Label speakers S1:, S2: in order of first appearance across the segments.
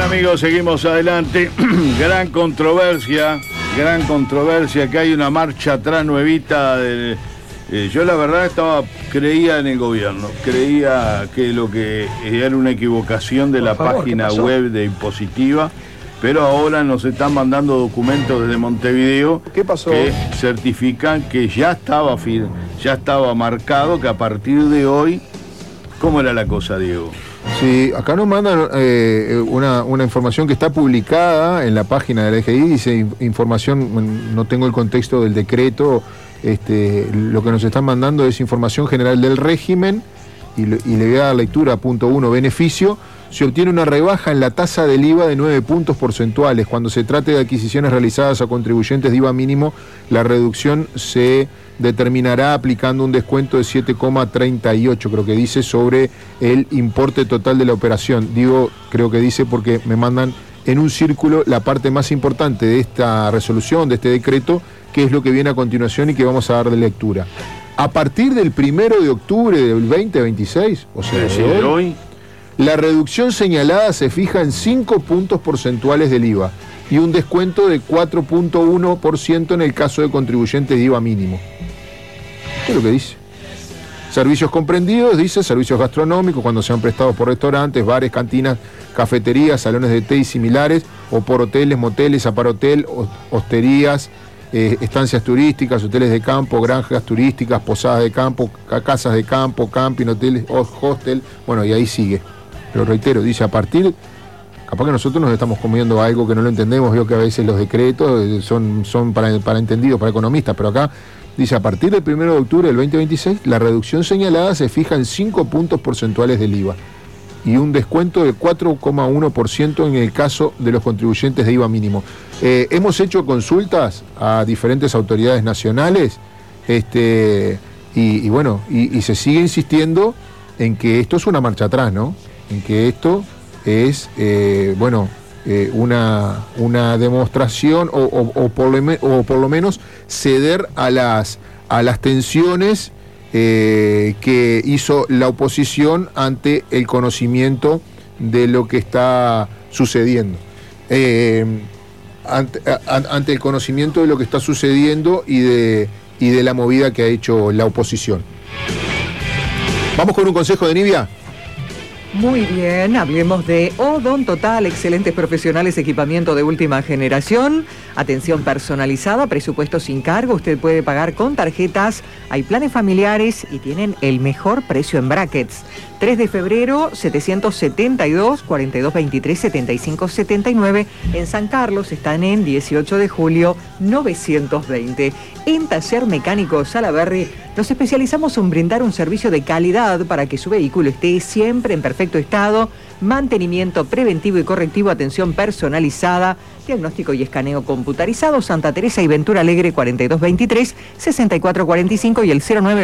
S1: amigos, seguimos adelante. Gran controversia, que hay una marcha atrás nuevita. Yo la verdad creía en el gobierno, creía que lo que era una equivocación de la página web de Impositiva, pero ahora nos están mandando documentos desde Montevideo.
S2: ¿Qué pasó?
S1: Que certifican que ya estaba marcado que a partir de hoy. ¿Cómo era la cosa, Diego?
S2: Sí, acá nos mandan una información que está publicada en la página de la DGI, dice información, no tengo el contexto del decreto, lo que nos están mandando es información general del régimen, y le voy a dar lectura, punto 1, beneficio, se obtiene una rebaja en la tasa del IVA de 9 puntos porcentuales. Cuando se trate de adquisiciones realizadas a contribuyentes de IVA mínimo, la reducción se determinará aplicando un descuento de 7,38, creo que dice, sobre el importe total de la operación. Digo, creo que dice porque me mandan en un círculo la parte más importante de esta resolución, de este decreto, que es lo que viene a continuación y que vamos a dar de lectura. A partir del 1 de octubre del 2026, o sea, de hoy, la reducción señalada se fija en 5 puntos porcentuales del IVA y un descuento de 4,1% en el caso de contribuyentes de IVA mínimo. ¿Qué es lo que dice? Servicios comprendidos, dice, servicios gastronómicos cuando sean prestados por restaurantes, bares, cantinas, cafeterías, salones de té y similares, o por hoteles, moteles, aparotel, hosterías, estancias turísticas, hoteles de campo, granjas turísticas, posadas de campo, casas de campo, camping, hoteles, hostel, bueno, y ahí sigue. Pero reitero, dice a partir, capaz que nosotros nos estamos comiendo algo que no lo entendemos, veo que a veces los decretos son para entendidos, para economistas, pero acá dice a partir del 1 de octubre del 2026, la reducción señalada se fija en 5 puntos porcentuales del IVA y un descuento de 4,1% en el caso de los contribuyentes de IVA mínimo. Hemos hecho consultas a diferentes autoridades nacionales y bueno, y se sigue insistiendo en que esto es una marcha atrás, ¿no? En que esto es, una demostración o por lo menos ceder a las tensiones que hizo la oposición ante el conocimiento de lo que está sucediendo. Ante el conocimiento de lo que está sucediendo y de la movida que ha hecho la oposición. ¿Vamos con un consejo de Nivia?
S3: Muy bien, hablemos de Odon Total, excelentes profesionales, equipamiento de última generación, atención personalizada, presupuesto sin cargo, usted puede pagar con tarjetas, hay planes familiares y tienen el mejor precio en brackets. 3 de febrero, 772, 4223, 7579. En San Carlos están en 18 de julio, 920. En Taller Mecánico Salaberry nos especializamos en brindar un servicio de calidad para que su vehículo esté siempre en perfecto estado, mantenimiento preventivo y correctivo, atención personalizada, diagnóstico y escaneo computarizado. Santa Teresa y Ventura Alegre 4223, 6445 y el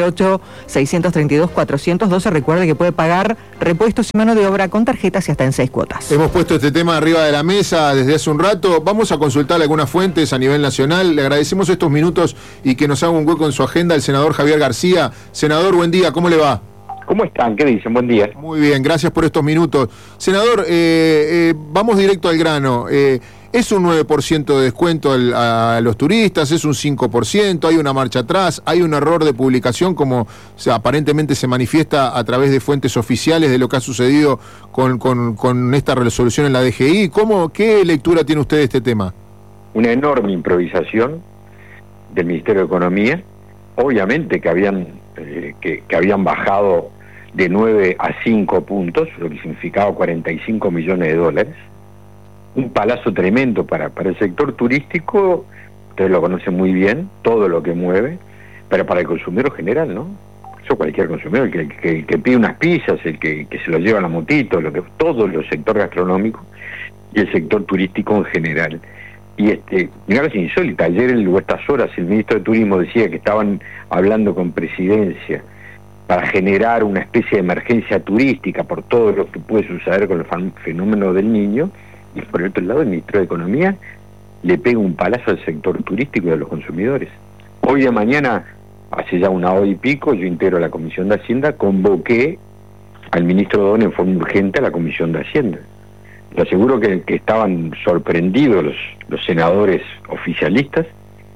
S3: 098-632-412. Recuerde que puede pagar repuestos y mano de obra con tarjetas y hasta en 6 cuotas.
S2: Hemos puesto este tema arriba de la mesa desde hace un rato. Vamos a consultar algunas fuentes a nivel nacional. Le agradecemos estos minutos y que nos haga un hueco en su agenda el senador Javier García. Senador, buen día, ¿cómo le va?
S4: ¿Cómo están? ¿Qué dicen? Buen día.
S2: Muy bien, gracias por estos minutos. Senador, vamos directo al grano. ¿Es un 9% de descuento a los turistas? ¿Es un 5%? ¿Hay una marcha atrás? ¿Hay un error de publicación como aparentemente se manifiesta a través de fuentes oficiales de lo que ha sucedido con esta resolución en la DGI? ¿Qué lectura tiene usted de este tema?
S4: Una enorme improvisación del Ministerio de Economía. Obviamente que habían bajado de 9 a 5 puntos, lo que significaba 45 millones de dólares. Un palazo tremendo para el sector turístico, ustedes lo conocen muy bien, todo lo que mueve, pero para el consumidor general, ¿no? Eso cualquier consumidor, el que pide unas pizzas, el que se lo lleva en la motito, todo el sector gastronómico y el sector turístico en general. Y mirá, es insólita. Ayer, o estas horas, el ministro de Turismo decía que estaban hablando con Presidencia para generar una especie de emergencia turística por todo lo que puede suceder con el fenómeno del Niño, y por el otro lado el ministro de Economía le pega un palazo al sector turístico y a los consumidores. Hoy de mañana, hace ya una hora y pico, yo integro la Comisión de Hacienda, convoqué al ministro Odon en forma urgente a la Comisión de Hacienda. Le aseguro que estaban sorprendidos los senadores oficialistas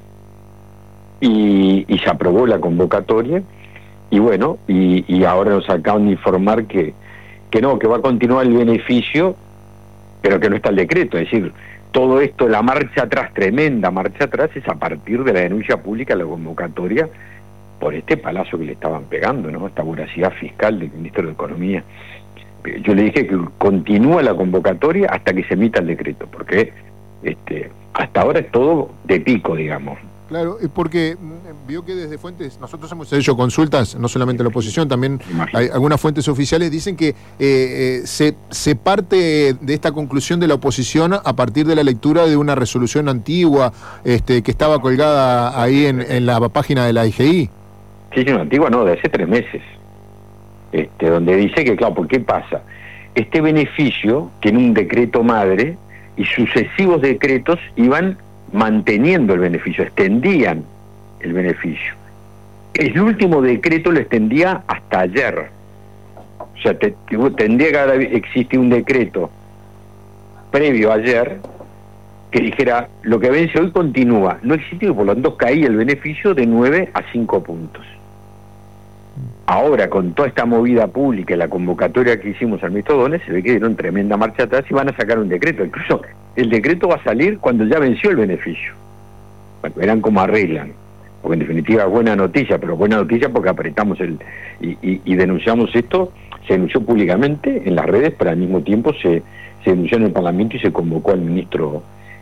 S4: y se aprobó la convocatoria y bueno, y ahora nos acaban de informar que va a continuar el beneficio, pero que no está el decreto. Es decir, todo esto, la marcha atrás, tremenda marcha atrás, es a partir de la denuncia pública de la convocatoria por este palazo que le estaban pegando, ¿no? Esta voracidad fiscal del ministro de Economía. Yo le dije que continúa la convocatoria hasta que se emita el decreto, porque hasta ahora es todo de pico, digamos.
S2: Claro, porque vio que desde fuentes, nosotros hemos hecho consultas, no solamente la oposición, también hay algunas fuentes oficiales, dicen que se parte de esta conclusión de la oposición a partir de la lectura de una resolución antigua que estaba colgada ahí en la página de la IGI.
S4: Sí, una antigua no, de hace 3 meses, donde dice que, claro, ¿por qué pasa? Este beneficio tiene un decreto madre y sucesivos decretos iban manteniendo el beneficio, extendían el beneficio. El último decreto lo extendía hasta ayer. O sea, tendría que haber existido un decreto previo a ayer que dijera, lo que vence hoy continúa. No existió, por lo tanto caía el beneficio de 9 a 5 puntos. Ahora, con toda esta movida pública y la convocatoria que hicimos al ministro O'Donnell, se ve que dieron tremenda marcha atrás y van a sacar un decreto. Incluso el decreto va a salir cuando ya venció el beneficio. Bueno, verán cómo arreglan. Porque en definitiva es buena noticia, pero buena noticia porque apretamos y denunciamos esto. Se denunció públicamente en las redes, pero al mismo tiempo se denunció en el Parlamento y se convocó al ministro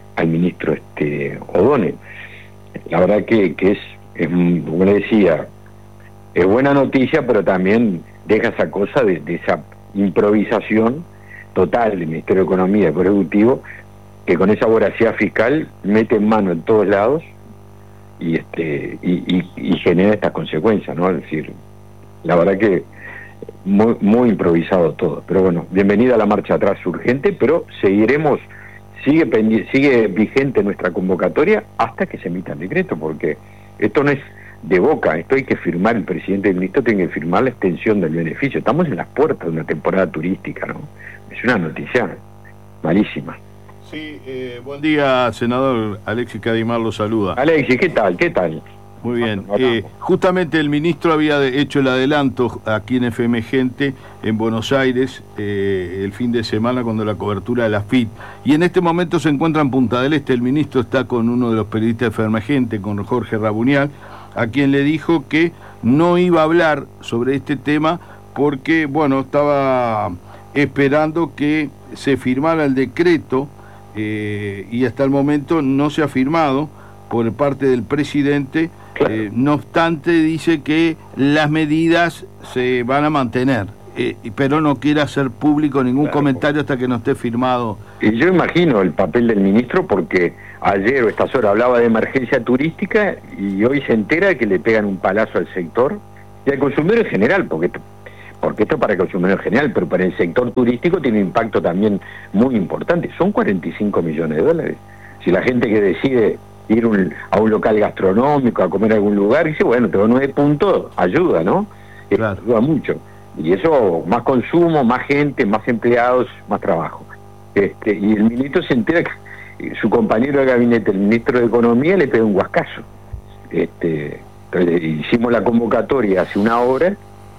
S4: O'Donnell. La verdad que es, como le decía, es buena noticia, pero también deja esa cosa de esa improvisación total del Ministerio de Economía y del Poder Ejecutivo, que con esa voracidad fiscal mete en mano en todos lados y genera estas consecuencias, ¿no? Es decir, la verdad que muy, muy improvisado todo. Pero bueno, bienvenida a la marcha atrás urgente, pero seguiremos, sigue vigente nuestra convocatoria hasta que se emita el decreto, porque esto no es de boca, esto hay que firmar, el presidente del ministro tiene que firmar la extensión del beneficio. Estamos en las puertas de una temporada turística, ¿no? Es una noticia malísima.
S1: Sí, buen día, senador. Alexis Cadimar lo saluda.
S4: Alexis, ¿qué tal? ¿Qué tal?
S1: Muy bien. Justamente el ministro había hecho el adelanto aquí en FM Gente, en Buenos Aires, el fin de semana cuando la cobertura de la FIT. Y en este momento se encuentra en Punta del Este. El ministro está con uno de los periodistas de FM Gente, con Jorge Rabunial, a quien le dijo que no iba a hablar sobre este tema porque, bueno, estaba esperando que se firmara el decreto y hasta el momento no se ha firmado por parte del presidente. Claro. No obstante, dice que las medidas se van a mantener, pero no quiere hacer público ningún comentario hasta que no esté firmado.
S4: Y yo imagino el papel del ministro, porque ayer o estas horas hablaba de emergencia turística y hoy se entera de que le pegan un palazo al sector y al consumidor en general, porque esto para el consumidor en general, pero para el sector turístico tiene un impacto también muy importante. Son 45 millones de dólares. Si la gente que decide ir a un local gastronómico, a comer a algún lugar, dice, bueno, tengo 9 puntos, ayuda, ¿no? Claro. Ayuda mucho. Y eso, más consumo, más gente, más empleados, más trabajo. Y el ministro se entera que su compañero de gabinete, el ministro de Economía, le pega un guascazo. Entonces, hicimos la convocatoria hace una hora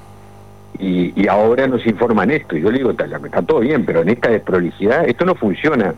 S4: y ahora nos informan esto. Y yo le digo, está todo bien, pero en esta desprolijidad, esto no funciona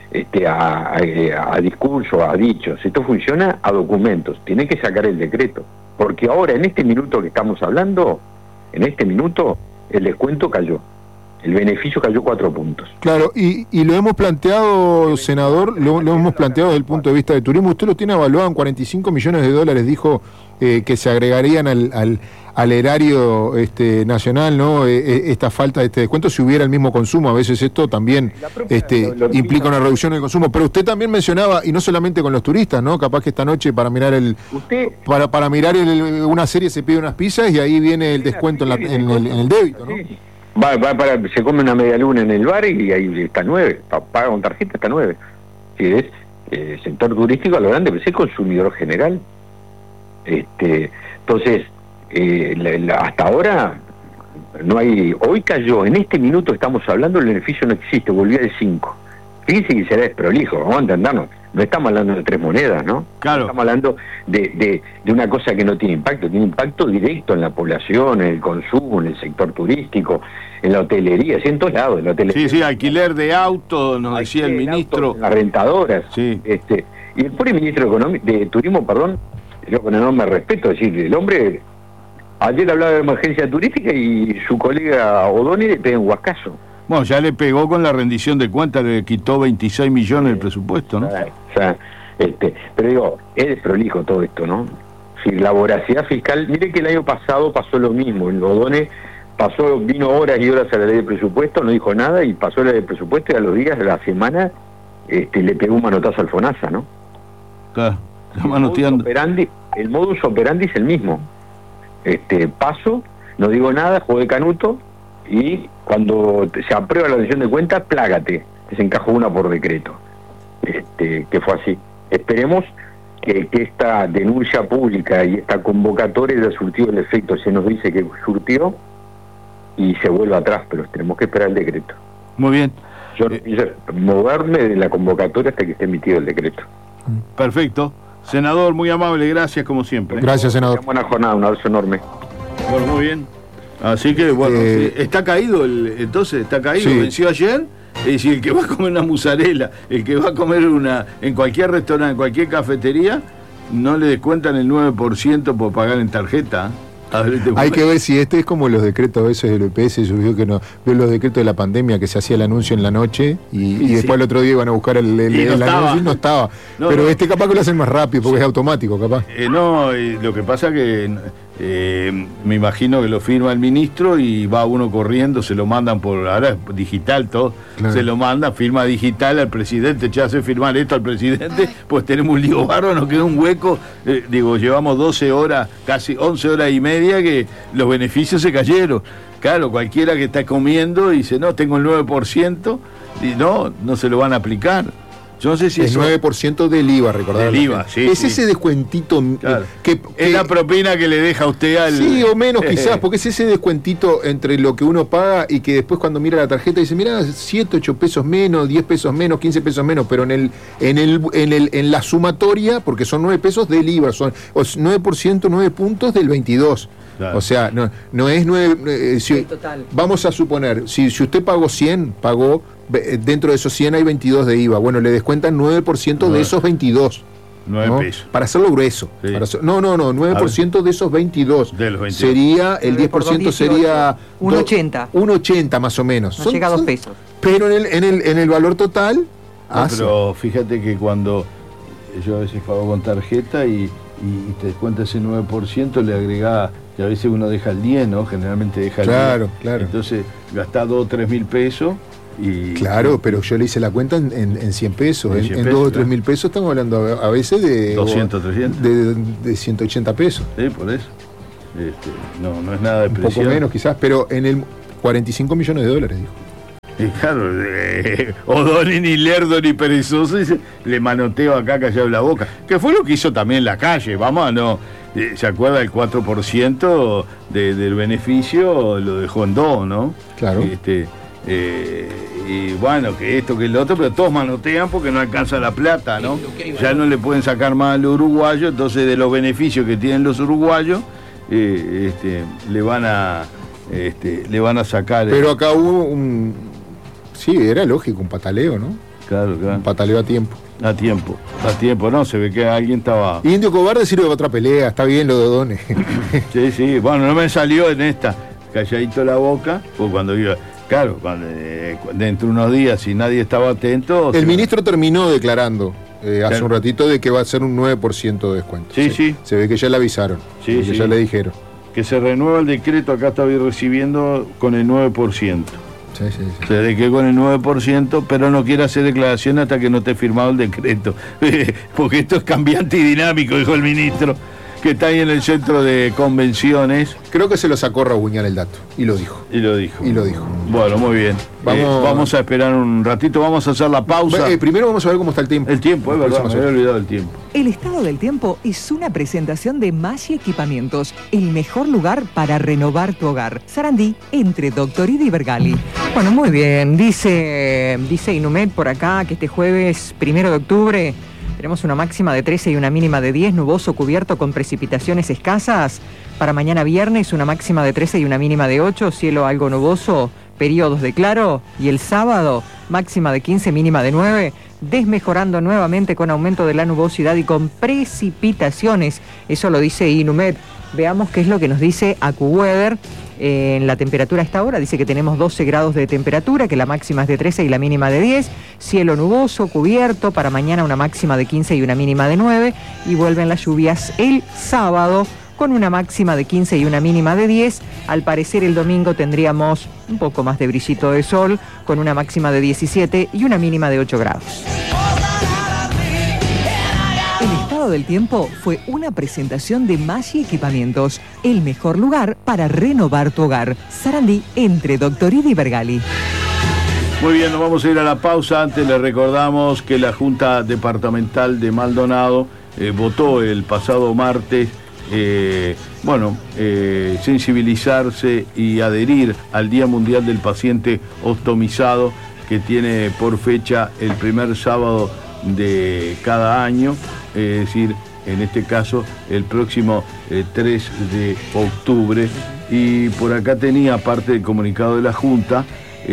S4: a discurso, a dichos, esto funciona a documentos. Tienen que sacar el decreto, porque ahora, en este minuto que estamos hablando, en este minuto, el descuento cayó. El beneficio cayó 4 puntos. Claro,
S2: y lo hemos planteado, senador, lo hemos planteado desde el punto de vista de turismo. Usted lo tiene evaluado en 45 millones de dólares, dijo que se agregarían al erario nacional, ¿no? Esta falta de este descuento, si hubiera el mismo consumo. A veces esto también implica una reducción del consumo. Pero usted también mencionaba, y no solamente con los turistas, ¿no? Capaz que esta noche para mirar para mirar una serie se pide unas pizzas y ahí viene el descuento en el débito, ¿no?
S4: Sí. Se come una media luna en el bar y ahí está 9, paga con tarjeta, está 9. Si es sector turístico a lo grande, pero es el consumidor general. Entonces, hasta ahora no hay, hoy cayó, en este minuto estamos hablando, el beneficio no existe, volvió al 5. Fíjense que será desprolijo, vamos a entendernos, no estamos hablando de 3 monedas, ¿no?
S3: Claro.
S4: Estamos hablando de una cosa que no tiene impacto directo en la población, en el consumo, en el sector turístico, en la hotelería, sí, en todos lados, en la hotelería.
S1: Sí, alquiler de auto, nos decía el ministro.
S4: Las rentadoras.
S1: Sí.
S4: Y el pobre ministro de Turismo, yo con enorme respeto, es decir, el hombre ayer hablaba de emergencia turística y su colega O'Donnell le pega un huascazo.
S1: Bueno, ya le pegó con la rendición de cuentas, le quitó 26 millones del presupuesto, ¿no?
S4: Pero digo, es desprolijo todo esto, ¿no? Si la voracidad fiscal, mire que el año pasado pasó lo mismo, el O'Donnell vino horas y horas a la ley de presupuesto, no dijo nada y pasó la ley de presupuesto y a los días de la semana le pegó un manotazo al FONASA, ¿no?
S1: Claro, manoteando.
S4: El modus operandi es el mismo. Paso, no digo nada, juego de canuto y cuando se aprueba la rendición de cuentas, plágate, desencajó una por decreto. Que fue así. Esperemos que esta denuncia pública y esta convocatoria haya surtido el efecto, se nos dice que surtió y se vuelva atrás, pero tenemos que esperar el decreto.
S1: Muy bien.
S4: Yo no pienso moverme de la convocatoria hasta que esté emitido el decreto.
S1: Perfecto. Senador, muy amable, gracias como siempre.
S2: Gracias, senador.
S4: Buena jornada, un abrazo enorme.
S1: Bueno, muy bien. Así que, bueno, está caído, entonces, está caído,
S2: sí.
S1: Venció ayer. Es decir, el que va a comer una mozzarella, el que va a comer en cualquier restaurante, en cualquier cafetería, no le descuentan el 9% por pagar en tarjeta. A ver,
S2: hay que ver si es como los decretos a veces del EPS, yo veo que no, veo los decretos de la pandemia que se hacía el anuncio en la noche y después el otro día iban a buscar el anuncio y no estaba. Pero capaz que lo hacen más rápido porque es automático, capaz.
S1: Lo que pasa que me imagino que lo firma el ministro y va uno corriendo, se lo mandan ahora es digital todo, claro. Se lo manda, firma digital al presidente, ya hace firmar esto al presidente, pues tenemos un lío barro, nos queda un hueco, llevamos 12 horas, casi 11 horas y media que los beneficios se cayeron. Claro, cualquiera que está comiendo dice, no, tengo el 9%, y no se lo van a aplicar. Yo no sé si
S2: es 9% del IVA, recordad.
S1: Del IVA, sí.
S2: Es ese descuentito
S1: claro. Es la propina que le deja usted al...
S2: Sí, o menos quizás, porque es ese descuentito entre lo que uno paga y que después cuando mira la tarjeta dice, mira, 7, 8 pesos menos, 10 pesos menos, 15 pesos menos, pero en la sumatoria, porque son 9 pesos del IVA, son 9%, 9 puntos del 22. Claro. O sea, no es 9...
S3: total.
S2: Vamos a suponer, si usted pagó 100, pagó... Dentro de esos 100 hay 22 de IVA. Bueno, le descuentan 9% de esos 22.
S1: 9 pesos.
S2: Para hacerlo grueso.
S1: Sí.
S2: 9% de esos 22.
S1: De los 22.
S2: Sería, el 10% sería...
S3: 1,80.
S2: 1,80 más o menos.
S3: No llega a 2 pesos.
S2: Pero en el valor total...
S1: pero fíjate que cuando yo a veces pago con tarjeta y te descuenta ese 9%, le agregás, que a veces uno deja el 10, ¿no? Generalmente deja el 10.
S2: Claro.
S1: Entonces gastás 2 o 3 mil pesos.
S2: Claro, pero yo le hice la cuenta en 100 pesos. En 2 o 3 mil pesos estamos hablando a veces de
S1: 200, 300.
S2: De 180 pesos.
S1: Sí, por eso. No es nada de presión.
S2: Un poco menos quizás, pero en el 45 millones de dólares, dijo.
S1: Y claro, O'Donnell ni lerdo ni perezoso, le manoteo acá callado la boca. Que fue lo que hizo también en la calle, ¿se acuerda el 4% del beneficio? Lo dejó en 2, ¿no?
S2: Claro.
S1: Y bueno, que esto, que el otro, pero todos manotean porque no alcanza la plata, ¿no? Ya no le pueden sacar más a los uruguayos, entonces de los beneficios que tienen los uruguayos, le van a sacar.
S2: Pero acá hubo sí, era lógico, un pataleo, ¿no?
S1: Claro.
S2: Un pataleo a tiempo.
S1: A tiempo, no, se ve que alguien estaba...
S2: Indio Cobarde sirve de otra pelea, está bien lo de O'Donnell.
S1: Sí, bueno, no me salió en esta, calladito la boca, pues cuando iba... Claro, dentro de unos días, si nadie estaba atento...
S2: El ministro terminó declarando hace un ratito de que va a ser un 9% de descuento.
S1: Sí.
S2: Se ve que ya le avisaron,
S1: sí.
S2: ya le dijeron.
S1: Que se renueva el decreto, acá estaba recibiendo con el 9%.
S2: Sí.
S1: Se declaró con el 9%, pero no quiere hacer declaración hasta que no esté firmado el decreto. Porque esto es cambiante y dinámico, dijo el ministro. que está ahí en el centro de convenciones.
S2: Creo que se lo sacó Rabuñal el dato, y lo dijo.
S1: Y lo dijo. Bueno, muy bien. Vamos a esperar un ratito, vamos a hacer la pausa.
S2: Primero vamos a ver cómo está el tiempo.
S1: El tiempo, es verdad, me había olvidado el tiempo.
S3: El estado del tiempo es una presentación de Maggi Equipamientos, el mejor lugar para renovar tu hogar. Sarandí, entre Doctorida y Bergali. Bueno, muy bien. Dice Inumet por acá que este jueves 1 de octubre tenemos una máxima de 13 y una mínima de 10, nuboso cubierto con precipitaciones escasas. Para mañana viernes una máxima de 13 y una mínima de 8, cielo algo nuboso, periodos de claro. Y el sábado máxima de 15, mínima de 9, desmejorando nuevamente con aumento de la nubosidad y con precipitaciones. Eso lo dice Inumet. Veamos qué es lo que nos dice AccuWeather. En la temperatura a esta hora dice que tenemos 12 grados de temperatura, que la máxima es de 13 y la mínima de 10, cielo nuboso, cubierto, para mañana una máxima de 15 y una mínima de 9, y vuelven las lluvias el sábado con una máxima de 15 y una mínima de 10. Al parecer el domingo tendríamos un poco más de brillito de sol, con una máxima de 17 y una mínima de 8 grados. El estado del tiempo fue una presentación de Maggi Equipamientos, el mejor lugar para renovar tu hogar. Sarandí, entre Doctorida y Bergali.
S1: Muy bien, nos vamos a ir a la pausa. Antes les recordamos que la Junta Departamental de Maldonado votó el pasado martes sensibilizarse y adherir al Día Mundial del Paciente Ostomizado, que tiene por fecha el primer sábado de cada año, es decir, en este caso el próximo 3 de octubre. Y por acá tenía parte del comunicado de la Junta,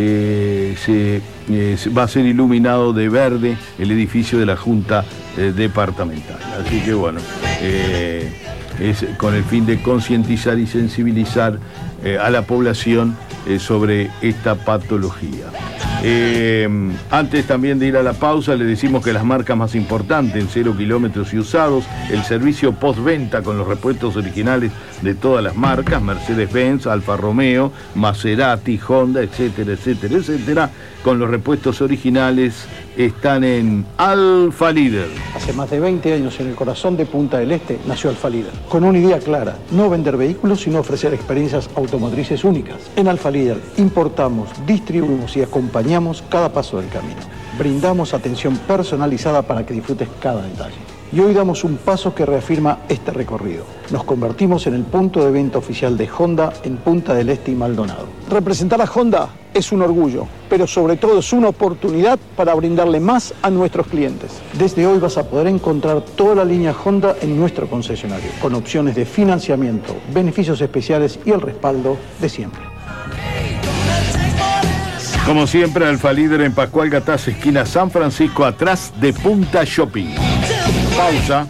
S1: va a ser iluminado de verde el edificio de la Junta Departamental. Así que bueno, es con el fin de concientizar y sensibilizar a la población sobre esta patología. Antes también de ir a la pausa, le decimos que las marcas más importantes en 0 kilómetros y usados, el servicio postventa con los repuestos originales de todas las marcas, Mercedes-Benz, Alfa Romeo, Maserati, Honda, etcétera, etcétera, etcétera, con los repuestos originales, están en Alfa Líder.
S5: Hace más de 20 años, en el corazón de Punta del Este, nació Alfa Líder, con una idea clara: no vender vehículos, sino ofrecer experiencias automotrices únicas. En Alfa Líder importamos, distribuimos y acompañamos cada paso del camino. Brindamos atención personalizada para que disfrutes cada detalle. Y hoy damos un paso que reafirma este recorrido. Nos convertimos en el punto de venta oficial de Honda en Punta del Este y Maldonado. Representar a Honda es un orgullo, pero sobre todo es una oportunidad para brindarle más a nuestros clientes. Desde hoy vas a poder encontrar toda la línea Honda en nuestro concesionario, con opciones de financiamiento, beneficios especiales y el respaldo de siempre.
S1: Como siempre, Alfa Líder en Pascual Gataz, esquina San Francisco, atrás de Punta Shopping. Pausa.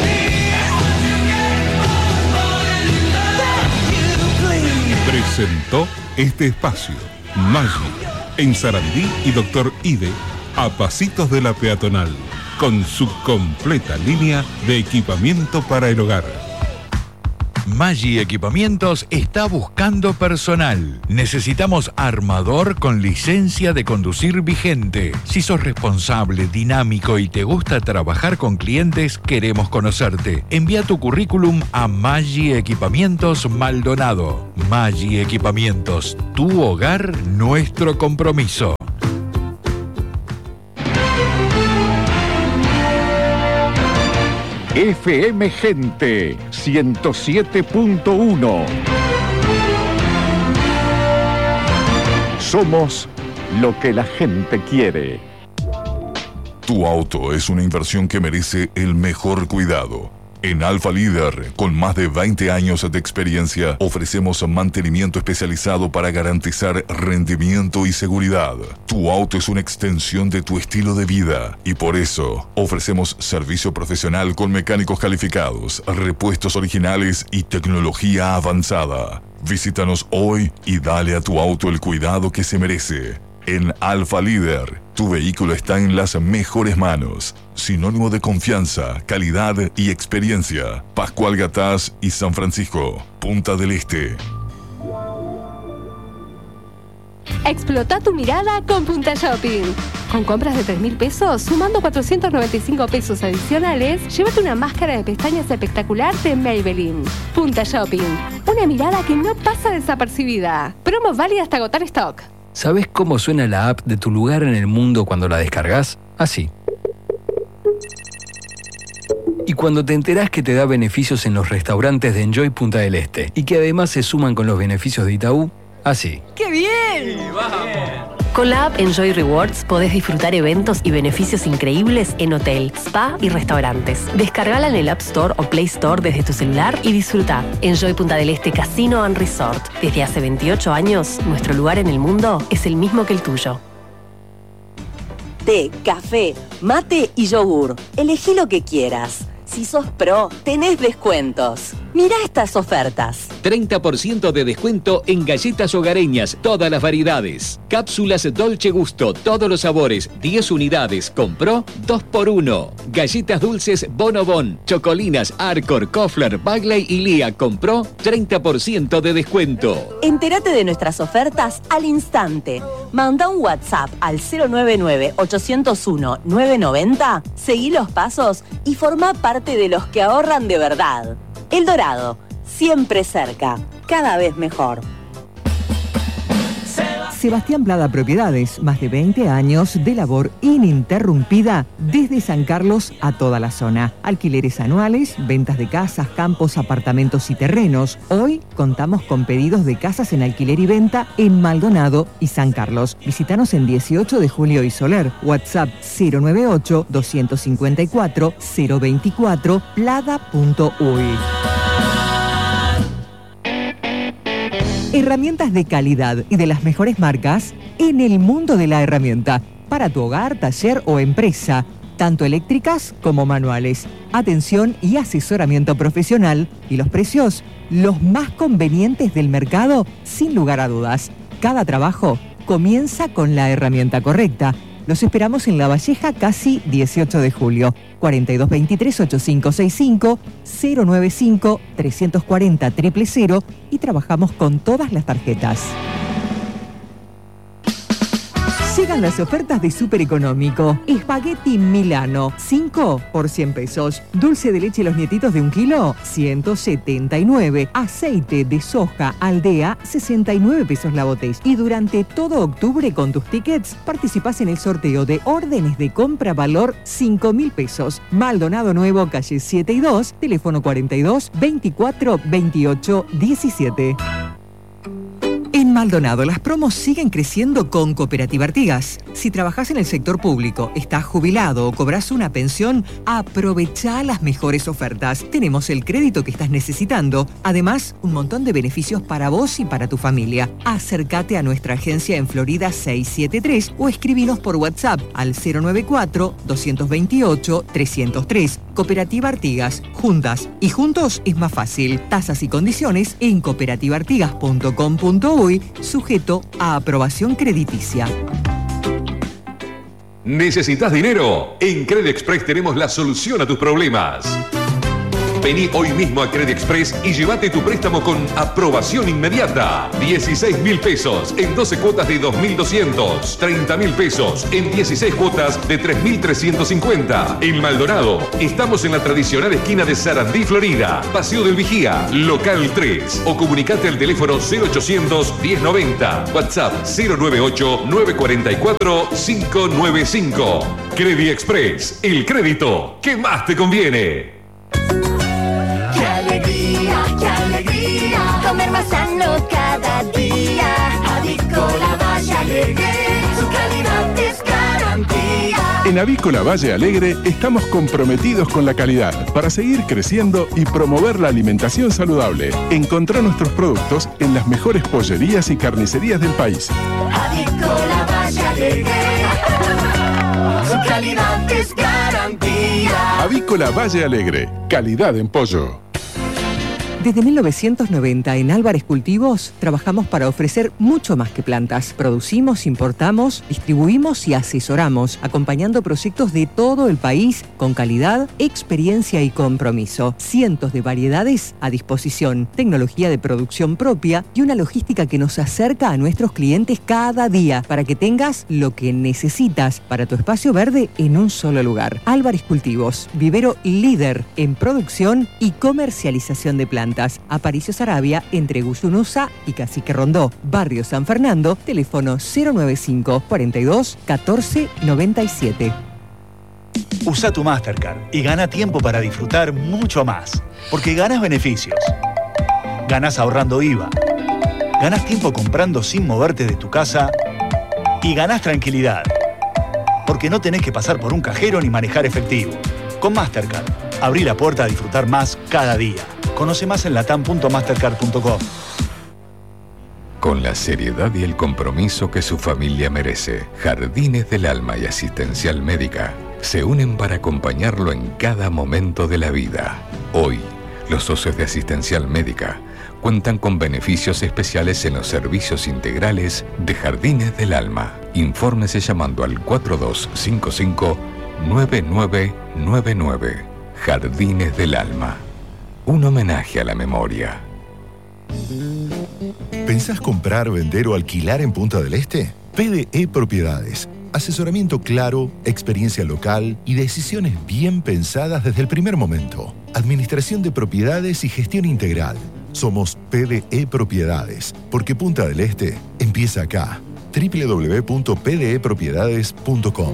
S6: Presentó este espacio Maggi, en Sarandí y Doctor Ide, a pasitos de la peatonal, con su completa línea de equipamiento para el hogar.
S7: Maggi Equipamientos está buscando personal. Necesitamos armador con licencia de conducir vigente. Si sos responsable, dinámico y te gusta trabajar con clientes, queremos conocerte. Envía tu currículum a Maggi Equipamientos Maldonado. Maggi Equipamientos, tu hogar, nuestro compromiso.
S8: FM Gente 107.1. Somos lo que la gente quiere.
S6: Tu auto es una inversión que merece el mejor cuidado. En Alfa Líder, con más de 20 años de experiencia, ofrecemos mantenimiento especializado para garantizar rendimiento y seguridad. Tu auto es una extensión de tu estilo de vida y por eso ofrecemos servicio profesional con mecánicos calificados, repuestos originales y tecnología avanzada. Visítanos hoy y dale a tu auto el cuidado que se merece. En Alfa Líder, tu vehículo está en las mejores manos. Sinónimo de confianza, calidad y experiencia. Pascual Gataz y San Francisco, Punta del Este.
S9: Explota tu mirada con Punta Shopping. Con compras de 3.000 pesos, sumando 495 pesos adicionales, llévate una máscara de pestañas espectacular de Maybelline. Punta Shopping. Una mirada que no pasa desapercibida. Promo válida hasta agotar stock.
S10: ¿Sabes cómo suena la app de tu lugar en el mundo cuando la descargas? Así. Y cuando te enterás que te da beneficios en los restaurantes de Enjoy Punta del Este y que además se suman con los beneficios de Itaú, así.
S11: ¡Qué bien! Con la app Enjoy Rewards podés disfrutar eventos y beneficios increíbles en hotel, spa y restaurantes. Descargala en el App Store o Play Store desde tu celular y disfruta. Enjoy Punta del Este Casino and Resort. Desde hace 28 años, nuestro lugar en el mundo es el mismo que el tuyo.
S12: Té, café, mate y yogur. Elegí lo que quieras. Si sos pro, tenés descuentos. Mirá estas ofertas.
S13: 30% de descuento en galletas hogareñas, todas las variedades. Cápsulas Dolce Gusto, todos los sabores, 10 unidades. Compró 2x1. Galletas dulces Bonobon, Chocolinas, Arcor, Kofler, Bagley y Lía. Compró 30% de descuento.
S12: Entérate de nuestras ofertas al instante. Manda un WhatsApp al 099-801-990, seguí los pasos y forma parte de los que ahorran de verdad. El Dorado, siempre cerca, cada vez mejor.
S3: Sebastián Plada Propiedades, más de 20 años de labor ininterrumpida desde San Carlos a toda la zona. Alquileres anuales, ventas de casas, campos, apartamentos y terrenos. Hoy contamos con pedidos de casas en alquiler y venta en Maldonado y San Carlos. Visítanos en 18 de Julio y Soler. WhatsApp 098-254-024, plada.uy. Herramientas de calidad y de las mejores marcas en el mundo de la herramienta. Para tu hogar, taller o empresa. Tanto eléctricas como manuales. Atención y asesoramiento profesional. Y los precios, los más convenientes del mercado, sin lugar a dudas. Cada trabajo comienza con la herramienta correcta. Los esperamos en La Valleja, casi 18 de julio. 4223-8565, 095-340-000 y trabajamos con todas las tarjetas. Llegan las ofertas de Súper Económico. Espagueti Milano, 5 por 100 pesos. Dulce de leche Los Nietitos de 1 kilo, 179. Aceite de soja Aldea, 69 pesos la botella. Y durante todo octubre con tus tickets participás en el sorteo de órdenes de compra valor 5.000 pesos. Maldonado Nuevo, calle 7 y 2, teléfono 42 24 28 17. En Maldonado, las promos siguen creciendo con Cooperativa Artigas. Si trabajás en el sector público, estás jubilado o cobras una pensión, aprovechá las mejores ofertas. Tenemos el crédito que estás necesitando. Además, un montón de beneficios para vos y para tu familia. Acércate a nuestra agencia en Florida 673 o escribinos por WhatsApp al 094-228-303. Cooperativa Artigas. Juntas y juntos es más fácil. Tasas y condiciones en cooperativaartigas.com.uy, sujeto a aprobación crediticia.
S14: ¿Necesitas dinero? En Credit Express tenemos la solución a tus problemas. Vení hoy mismo a Credit Express y llévate tu préstamo con aprobación inmediata. 16.000 pesos en 12 cuotas de 2.200. 30.000 pesos en 16 cuotas de 3.350. En Maldonado, estamos en la tradicional esquina de Sarandí, Florida. Paseo del Vigía, local 3. O comunicate al teléfono 0800 1090. WhatsApp 098 944 595. Credit Express, el crédito que más te conviene.
S15: ¡Qué alegría! Comer más sano cada día. Avícola Valle Alegre, su calidad es garantía.
S16: En Avícola Valle Alegre estamos comprometidos con la calidad para seguir creciendo y promover la alimentación saludable. Encontrá nuestros productos en las mejores pollerías y carnicerías del país.
S15: Avícola Valle Alegre, su calidad es garantía.
S16: Avícola Valle Alegre, calidad en pollo.
S3: Desde 1990 en Álvarez Cultivos trabajamos para ofrecer mucho más que plantas. Producimos, importamos, distribuimos y asesoramos, acompañando proyectos de todo el país con calidad, experiencia y compromiso. Cientos de variedades a disposición, tecnología de producción propia y una logística que nos acerca a nuestros clientes cada día para que tengas lo que necesitas para tu espacio verde en un solo lugar. Álvarez Cultivos, vivero líder en producción y comercialización de plantas. Aparicio Saravia, entre Guyunusa y Cacique Rondó. Barrio San Fernando, teléfono 095 42 14 97.
S17: Usa tu Mastercard y gana tiempo para disfrutar mucho más. Porque ganas beneficios. Ganas ahorrando IVA. Ganas tiempo comprando sin moverte de tu casa. Y ganas tranquilidad. Porque no tenés que pasar por un cajero ni manejar efectivo. Con Mastercard, abrí la puerta a disfrutar más cada día. Conoce más en latam.mastercard.com.
S18: Con la seriedad y el compromiso que su familia merece, Jardines del Alma y Asistencial Médica se unen para acompañarlo en cada momento de la vida. Hoy, los socios de Asistencial Médica cuentan con beneficios especiales en los servicios integrales de Jardines del Alma. Infórmese llamando al 4255-9999. Jardines del Alma. Un homenaje a la memoria.
S19: ¿Pensás comprar, vender o alquilar en Punta del Este? PDE Propiedades. Asesoramiento claro, experiencia local y decisiones bien pensadas desde el primer momento. Administración de propiedades y gestión integral. Somos PDE Propiedades, porque Punta del Este empieza acá. www.pdepropiedades.com.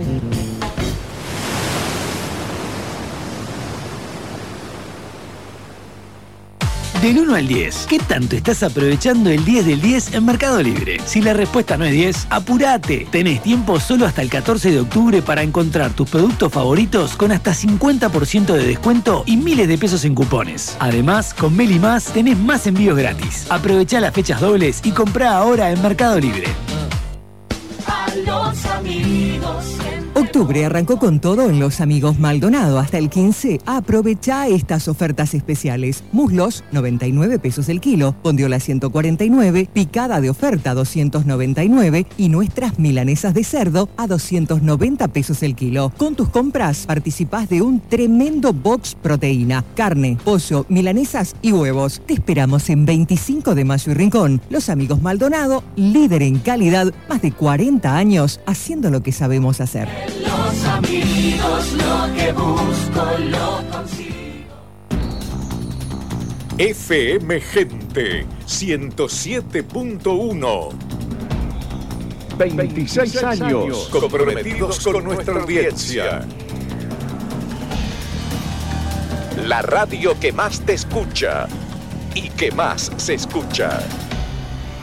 S20: Del 1 al 10, ¿qué tanto estás aprovechando el 10 del 10 en Mercado Libre? Si la respuesta no es 10, ¡apurate! Tenés tiempo solo hasta el 14 de octubre para encontrar tus productos favoritos con hasta 50% de descuento y miles de pesos en cupones. Además, con Meli Más tenés más envíos gratis. Aprovechá las fechas dobles y comprá ahora en Mercado Libre.
S15: A los amigos.
S3: Octubre arrancó con todo en Los Amigos Maldonado. Hasta el 15, aprovecha estas ofertas especiales. Muslos, 99 pesos el kilo. Bondiola, 149. Picada de oferta, 299. Y nuestras milanesas de cerdo, a 290 pesos el kilo. Con tus compras, participás de un tremendo box proteína. Carne, pollo, milanesas y huevos. Te esperamos en 25 de Mayo y Rincón. Los Amigos Maldonado, líder en calidad, más de 40 años, haciendo lo que sabemos hacer.
S15: Los amigos, lo que busco, lo consigo.
S8: FM Gente 107.1. 26 años comprometidos con nuestra audiencia. La radio que más te escucha y que más se escucha.